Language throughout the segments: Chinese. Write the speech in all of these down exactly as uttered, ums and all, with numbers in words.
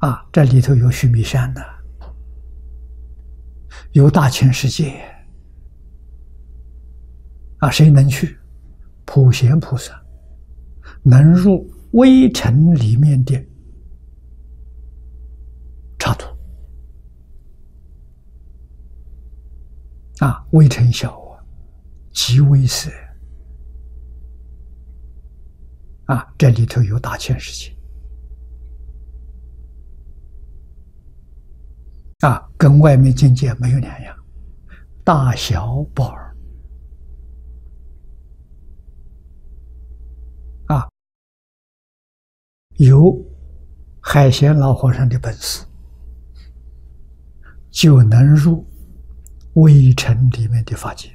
啊，这里头有须弥山的，有大千世界啊，谁能去？普贤菩萨能入微尘里面的刹土啊，微尘小啊，极微色啊，这里头有大千世界啊，跟外面境界没有两样，大小不二啊，有海贤老和尚的本事，就能入微尘里面的法界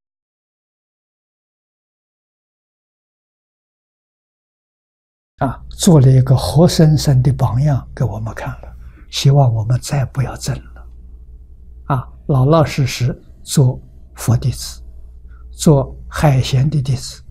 啊，做了一个活生生的榜样给我们看了，希望我们再不要争了啊，老老实实做佛弟子，做海贤的弟子，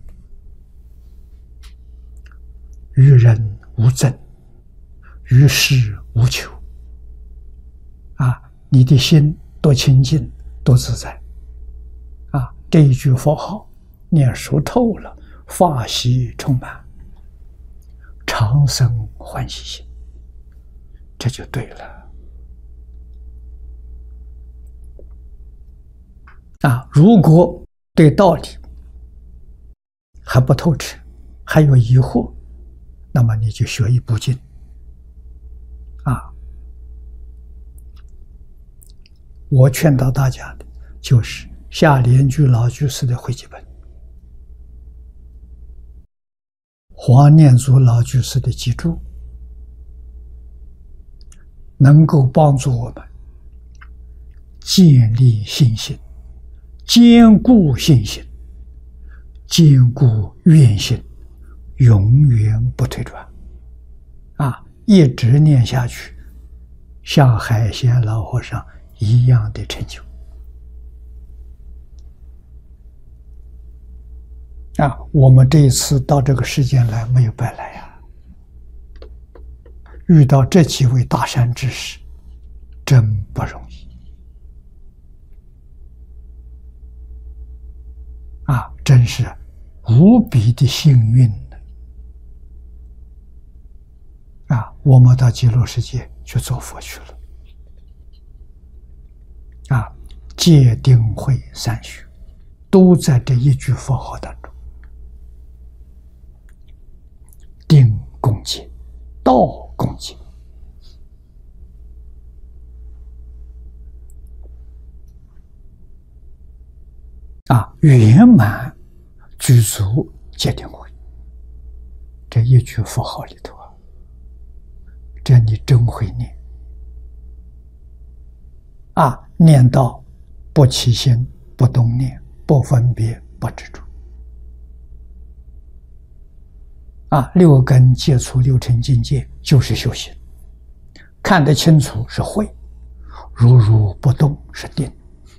与人无争，与世无求啊，你的心多清净多自在啊，这一句佛号念熟透了，法喜充满，常生欢喜心，这就对了啊！如果对道理还不透彻，还有疑惑，那么你就学一部经啊。我劝导大家的就是夏莲居老居士的汇集本，黄念祖老居士的集注，能够帮助我们建立信心，坚固信心，坚固愿心，永远不退转啊！一直念下去，像海贤老和尚一样的成就啊！我们这一次到这个世间来没有白来呀，遇到这几位大善知识真不容易啊，真是无比的幸运啊！我们到极乐世界去做佛去了啊！戒定慧三学都在这一句佛号当中，定共戒，道共戒啊，圆满具足戒定慧，这一句佛号里头啊，这你真会念啊！念到不起心，不动念，不分别，不执着啊！六根接触六尘境界就是修行，看得清楚是慧，如如不动是定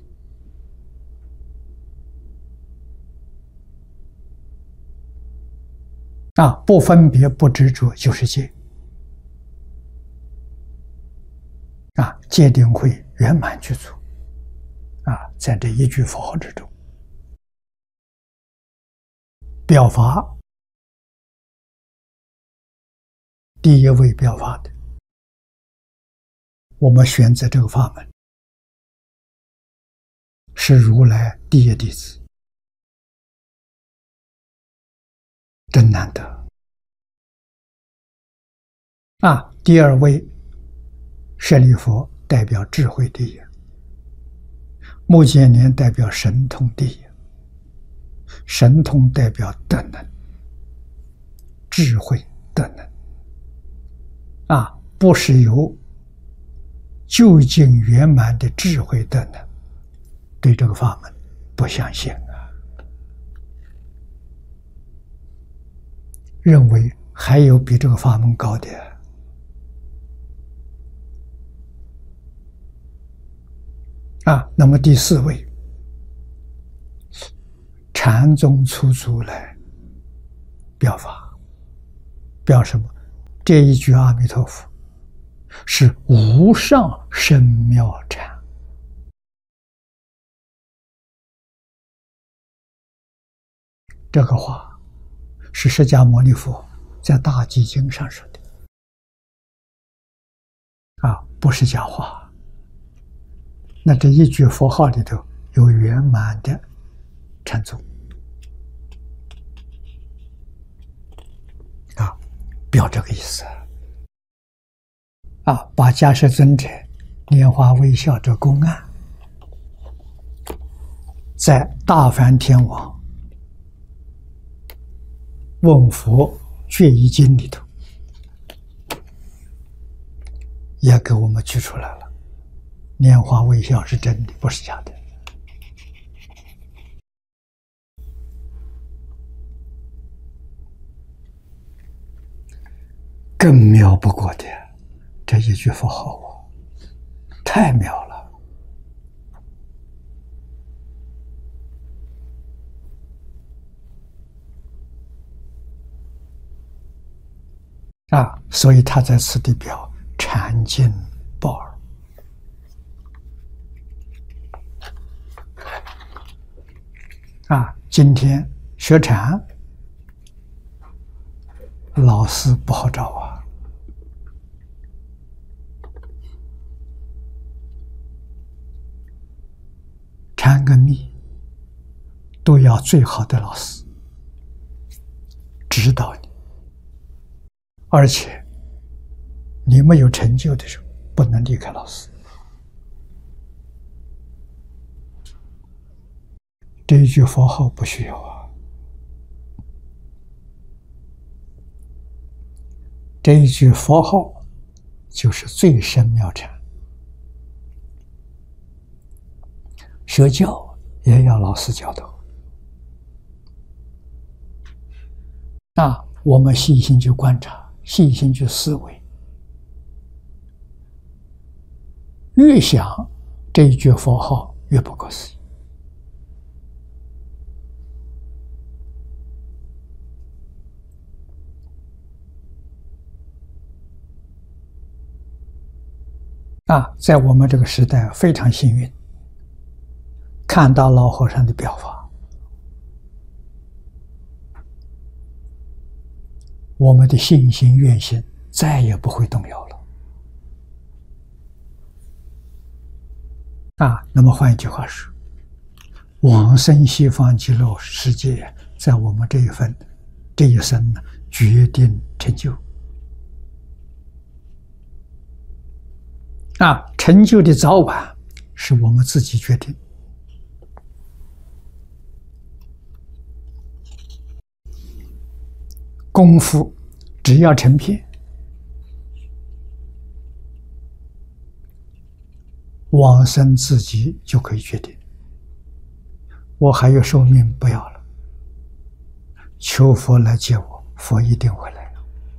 啊！不分别不执着就是戒啊！戒定慧圆满具足啊，在这一句佛号之中，表法第一位表法的，我们选择这个法门是如来第一弟子，真难得啊！第二位舍利弗代表智慧第一，目犍连代表神通第一，神通代表德能，智慧德能啊，不是有究竟圆满的智慧德能，对这个法门不相信啊，认为还有比这个法门高的啊。那么第四位禅宗出祖来表法，表什么？这一句阿弥陀佛是无上深妙禅。这个话是释迦牟尼佛在大寂经上说的，啊，不是假话。那这一句佛号里头有圆满的禅宗，啊，表这个意思。啊，把迦叶尊者拈花微笑这公案，在大梵天王问佛决疑经里头也给我们举出来了，拈花微笑是真的，不是假的。更妙不过的这一句佛号啊，太妙了。啊，所以他在此地表禅经报尔。啊，今天学禅，老师不好找啊。禅跟密都要最好的老师指导你，而且你没有成就的时候，不能离开老师。这一句佛号不需要啊，这一句佛号就是最深妙禅。学教也要老师教导。那我们细心去观察，细心去思维，越想这一句佛号越不可思议。啊，在我们这个时代非常幸运，看到老和尚的表法，我们的信心愿心再也不会动摇了。啊，那么换一句话说，往生西方极乐世界，在我们这一份这一生呢，决定成就。啊，成就的早晚是我们自己决定。功夫只要成片，往生自己就可以决定。我还有寿命，不要了，求佛来接我，佛一定会来。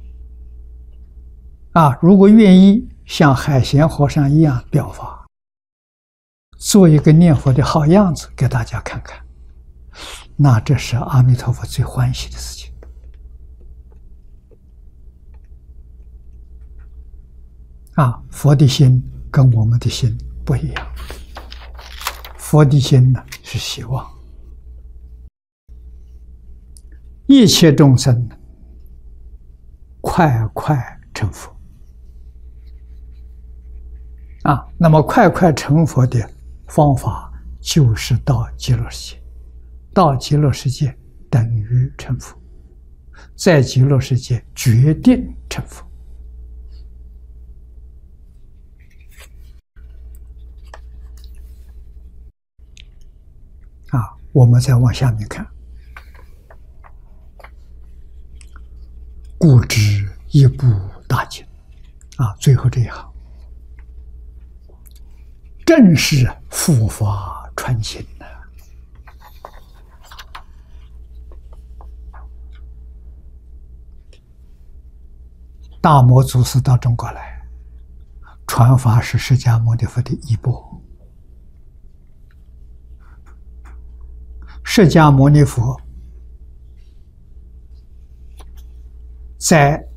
啊，如果愿意像海贤和尚一样表法，做一个念佛的好样子给大家看看，那这是阿弥陀佛最欢喜的事情。啊，佛的心跟我们的心不一样。佛的心呢是希望一切众生快快成佛。啊，那么快快成佛的方法就是到极乐世界，到极乐世界等于成佛，在极乐世界决定成佛。啊，我们再往下面看，故知一部大经，啊，最后这一行，正是护法传心呐。大摩祖师到中国来，传法是释迦牟尼佛的衣钵。释迦牟尼佛在